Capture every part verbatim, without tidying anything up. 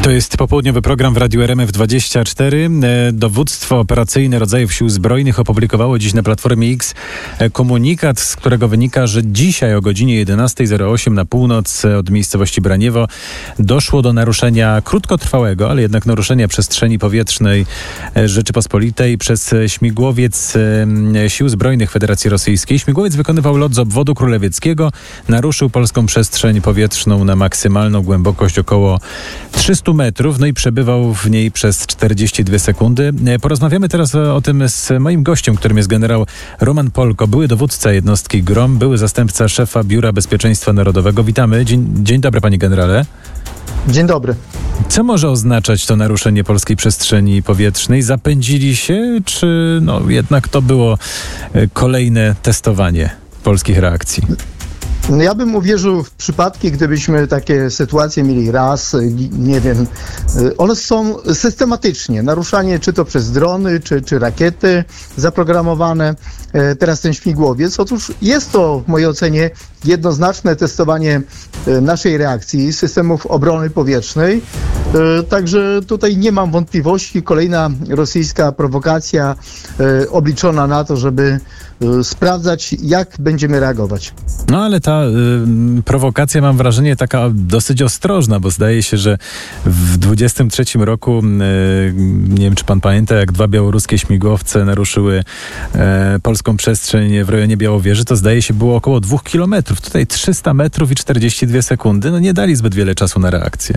To jest popołudniowy program w Radiu R M F dwadzieścia cztery. Dowództwo operacyjne rodzajów sił zbrojnych opublikowało dziś na Platformie X komunikat, z którego wynika, że dzisiaj o godzinie jedenasta zero osiem na północ od miejscowości Braniewo doszło do naruszenia krótkotrwałego, ale jednak naruszenia przestrzeni powietrznej Rzeczypospolitej przez śmigłowiec Sił Zbrojnych Federacji Rosyjskiej. Śmigłowiec wykonywał lot z obwodu królewieckiego, naruszył polską przestrzeń powietrzną na maksymalną głębokość około trzysta metrów, no i przebywał w niej przez czterdzieści dwie sekundy. Porozmawiamy teraz o tym z moim gościem, którym jest generał Roman Polko, były dowódca jednostki GROM, były zastępca szefa Biura Bezpieczeństwa Narodowego. Witamy. Dzień, dzień dobry, panie generale. Dzień dobry. Co może oznaczać to naruszenie polskiej przestrzeni powietrznej? Zapędzili się, czy no jednak to było kolejne testowanie polskich reakcji? Ja bym uwierzył w przypadki, gdybyśmy takie sytuacje mieli raz, nie wiem, one są systematycznie, naruszanie czy to przez drony, czy, czy rakiety zaprogramowane, teraz ten śmigłowiec. Otóż jest to w mojej ocenie jednoznaczne testowanie naszej reakcji, systemów obrony powietrznej, także tutaj nie mam wątpliwości, kolejna rosyjska prowokacja obliczona na to, żeby sprawdzać, jak będziemy reagować. No ale ta y, prowokacja, mam wrażenie, taka dosyć ostrożna, bo zdaje się, że w dwudziestym trzecim roku, y, nie wiem, czy pan pamięta, jak dwa białoruskie śmigłowce naruszyły y, polską przestrzeń w rejonie Białowieży, to zdaje się było około dwóch kilometrów. Tutaj trzysta metrów i czterdzieści dwie sekundy. No nie dali zbyt wiele czasu na reakcję.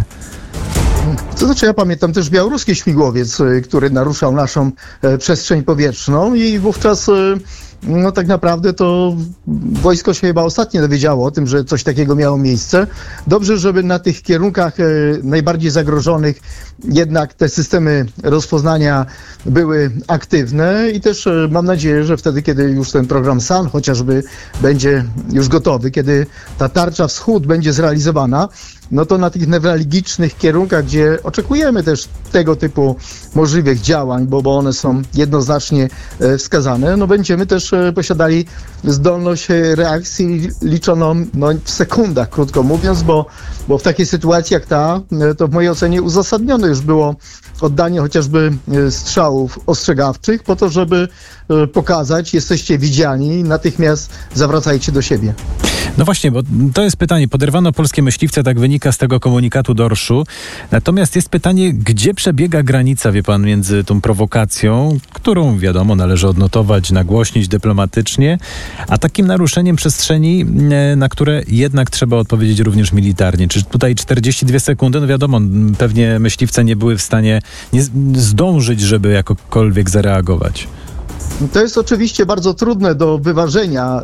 To znaczy, ja pamiętam też białoruski śmigłowiec, który naruszał naszą e, przestrzeń powietrzną i wówczas e, no tak naprawdę to wojsko się chyba ostatnio dowiedziało o tym, że coś takiego miało miejsce. Dobrze, żeby na tych kierunkach e, najbardziej zagrożonych jednak te systemy rozpoznania były aktywne i też e, mam nadzieję, że wtedy, kiedy już ten program S A N chociażby będzie już gotowy, kiedy ta tarcza wschód będzie zrealizowana, no to na tych newralgicznych kierunkach, gdzie oczekujemy też tego typu możliwych działań, bo, bo one są jednoznacznie e, wskazane, no będziemy też e, posiadali zdolność reakcji liczoną no, w sekundach, krótko mówiąc, bo, bo w takiej sytuacji jak ta, e, to w mojej ocenie uzasadnione już było oddanie chociażby e, strzałów ostrzegawczych po to, żeby e, pokazać, jesteście widziani, natychmiast zawracajcie do siebie. No właśnie, bo to jest pytanie. Poderwano polskie myśliwce, tak wynika z tego komunikatu dorszu. Natomiast jest pytanie, gdzie przebiega granica, wie pan, między tą prowokacją, którą wiadomo należy odnotować, nagłośnić dyplomatycznie, a takim naruszeniem przestrzeni, na które jednak trzeba odpowiedzieć również militarnie. Czy tutaj czterdzieści dwie sekundy, no wiadomo, pewnie myśliwce nie były w stanie nie zdążyć, żeby jakokolwiek zareagować. To jest oczywiście bardzo trudne do wyważenia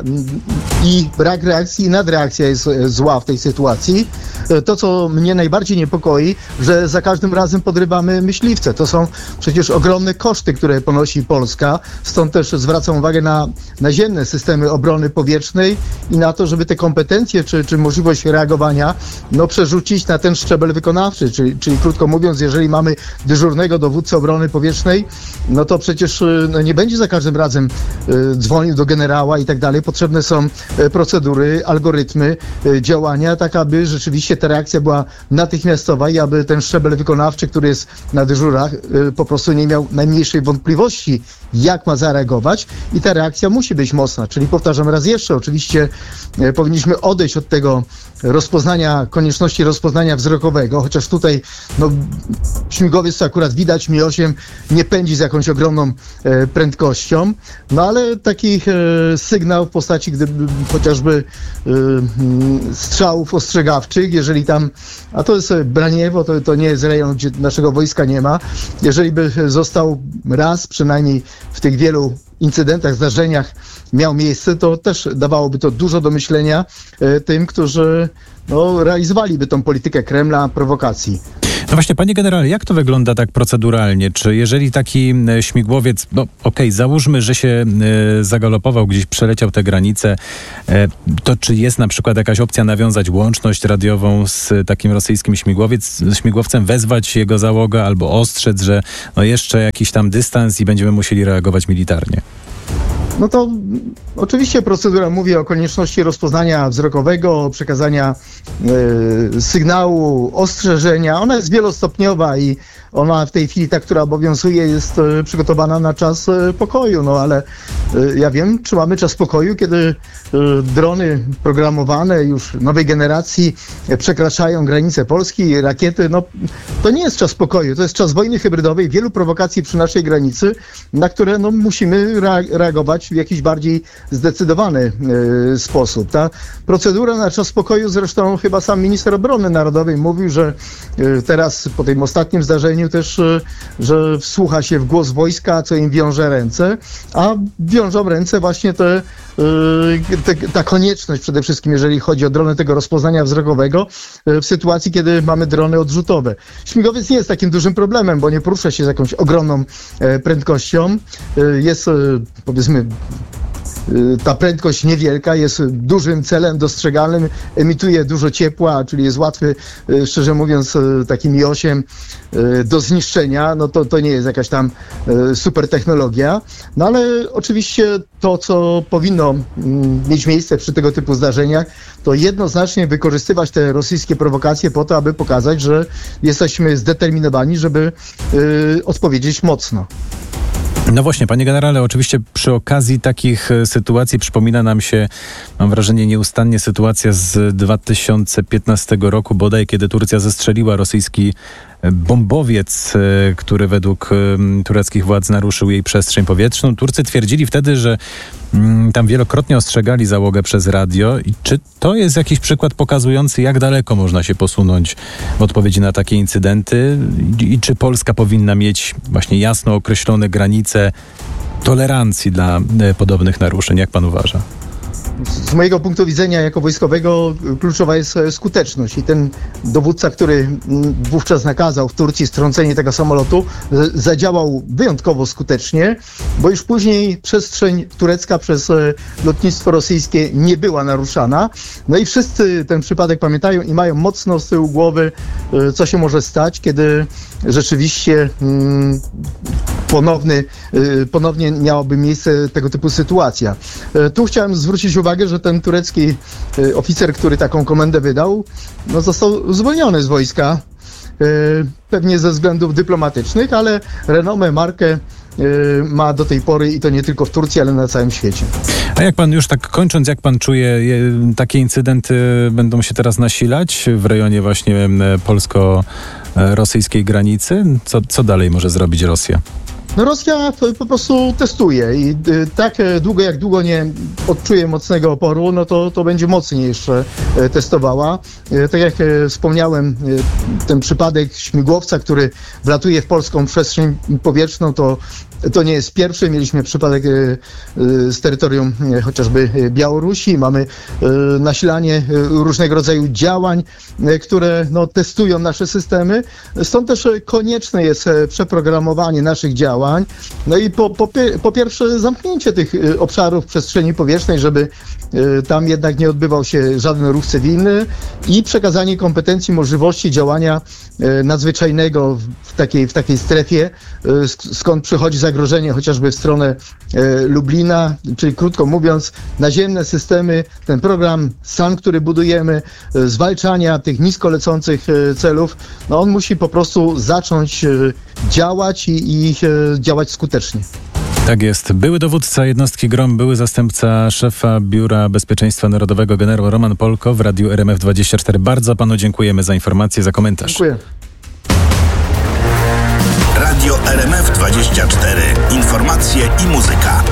i brak reakcji i nadreakcja jest zła w tej sytuacji. To, co mnie najbardziej niepokoi, że za każdym razem podrywamy myśliwce. To są przecież ogromne koszty, które ponosi Polska. Stąd też zwracam uwagę na naziemne systemy obrony powietrznej i na to, żeby te kompetencje czy, czy możliwość reagowania no, przerzucić na ten szczebel wykonawczy. Czyli, czyli krótko mówiąc, jeżeli mamy dyżurnego dowódcę obrony powietrznej, no to przecież no, nie będzie za każdym razem y, dzwonił do generała i tak dalej. Potrzebne są y, procedury, algorytmy y, działania, tak aby rzeczywiście ta reakcja była natychmiastowa i aby ten szczebel wykonawczy, który jest na dyżurach, y, po prostu nie miał najmniejszej wątpliwości, jak ma zareagować i ta reakcja musi być mocna. Czyli powtarzam raz jeszcze, oczywiście y, powinniśmy odejść od tego rozpoznania, konieczności rozpoznania wzrokowego, chociaż tutaj no, śmigłowiec, co akurat widać, Mi osiem nie pędzi z jakąś ogromną e, prędkością, no ale taki e, sygnał w postaci gdyby chociażby e, strzałów ostrzegawczych, jeżeli tam, a to jest Braniewo, to, to nie jest rejon, gdzie naszego wojska nie ma, jeżeli by został raz przynajmniej w tych wielu incydentach, zdarzeniach miał miejsce, to też dawałoby to dużo do myślenia e, tym, którzy no, realizowaliby tą politykę Kremla, prowokacji. No właśnie, panie generale, jak to wygląda tak proceduralnie? Czy jeżeli taki śmigłowiec, no okej, okay, załóżmy, że się y, zagalopował, gdzieś przeleciał te granice, y, to czy jest na przykład jakaś opcja nawiązać łączność radiową z takim rosyjskim śmigłowiec, śmigłowcem, wezwać jego załogę albo ostrzec, że no jeszcze jakiś tam dystans i będziemy musieli reagować militarnie? No to oczywiście procedura mówi o konieczności rozpoznania wzrokowego, przekazania y, sygnału, ostrzeżenia. Ona jest wielostopniowa i ona w tej chwili, ta, która obowiązuje, jest y, przygotowana na czas y, pokoju. No ale y, ja wiem, czy mamy czas pokoju, kiedy y, drony programowane już nowej generacji y, przekraczają granice Polski, rakiety. No to nie jest czas pokoju, to jest czas wojny hybrydowej, wielu prowokacji przy naszej granicy, na które no, musimy reagować w jakiś bardziej zdecydowany y, sposób. Ta procedura na czas pokoju, zresztą chyba sam minister obrony narodowej mówił, że y, teraz po tym ostatnim zdarzeniu też, y, że wsłucha się w głos wojska, co im wiąże ręce, a wiążą ręce właśnie te, y, te, ta konieczność przede wszystkim, jeżeli chodzi o drony tego rozpoznania wzrokowego, y, w sytuacji, kiedy mamy drony odrzutowe. Śmigłowiec nie jest takim dużym problemem, bo nie porusza się z jakąś ogromną y, prędkością. Y, jest y, powiedzmy ta prędkość niewielka, jest dużym celem dostrzegalnym, emituje dużo ciepła, czyli jest łatwy, szczerze mówiąc, takim I osiem do zniszczenia. No to, to nie jest jakaś tam super technologia. No ale oczywiście to, co powinno mieć miejsce przy tego typu zdarzeniach, to jednoznacznie wykorzystywać te rosyjskie prowokacje po to, aby pokazać, że jesteśmy zdeterminowani, żeby odpowiedzieć mocno. No właśnie, panie generale, oczywiście przy okazji takich sytuacji przypomina nam się, mam wrażenie, nieustannie sytuacja z dwa tysiące piętnastego roku bodaj, kiedy Turcja zestrzeliła rosyjski bombowiec, który według tureckich władz naruszył jej przestrzeń powietrzną. Turcy twierdzili wtedy, że tam wielokrotnie ostrzegali załogę przez radio. I czy to jest jakiś przykład pokazujący, jak daleko można się posunąć w odpowiedzi na takie incydenty? I, i czy Polska powinna mieć właśnie jasno określone granice tolerancji dla podobnych naruszeń? Jak pan uważa? Z mojego punktu widzenia jako wojskowego kluczowa jest skuteczność i ten dowódca, który wówczas nakazał w Turcji strącenie tego samolotu, zadziałał wyjątkowo skutecznie, bo już później przestrzeń turecka przez lotnictwo rosyjskie nie była naruszana. No i wszyscy ten przypadek pamiętają i mają mocno z tyłu głowy, co się może stać, kiedy rzeczywiście hmm, ponowny, ponownie miałaby miejsce tego typu sytuacja. Tu chciałem zwrócić uwagę, że ten turecki oficer, który taką komendę wydał, no został zwolniony z wojska, pewnie ze względów dyplomatycznych, ale renomę, markę ma do tej pory i to nie tylko w Turcji, ale na całym świecie. A jak pan, już tak kończąc, jak pan czuje, takie incydenty będą się teraz nasilać w rejonie właśnie polsko-rosyjskiej granicy? Co, co dalej może zrobić Rosja? No Rosja po prostu testuje i tak długo jak długo nie odczuje mocnego oporu, no to, to będzie mocniej jeszcze testowała. Tak jak wspomniałem, ten przypadek śmigłowca, który wlatuje w polską przestrzeń powietrzną, to to nie jest pierwszy. Mieliśmy przypadek z terytorium chociażby Białorusi. Mamy nasilanie różnego rodzaju działań, które no, testują nasze systemy. Stąd też konieczne jest przeprogramowanie naszych działań. No i po, po, po pierwsze zamknięcie tych obszarów przestrzeni powietrznej, żeby tam jednak nie odbywał się żaden ruch cywilny i przekazanie kompetencji, możliwości działania nadzwyczajnego w takiej, w takiej strefie, skąd przychodzi zagrożenie chociażby w stronę Lublina, czyli krótko mówiąc, naziemne systemy, ten program SAN, który budujemy, zwalczania tych nisko lecących celów, no on musi po prostu zacząć działać i, i działać skutecznie. Tak jest. Były dowódca jednostki GROM, były zastępca szefa Biura Bezpieczeństwa Narodowego generał Roman Polko w Radiu R M F dwadzieścia cztery. Bardzo panu dziękujemy za informację, za komentarz. Dziękuję. Radio R M F dwadzieścia cztery. Informacje i muzyka.